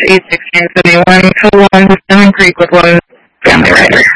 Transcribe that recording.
East 1671, Code 1, Stone Creek with one family rider.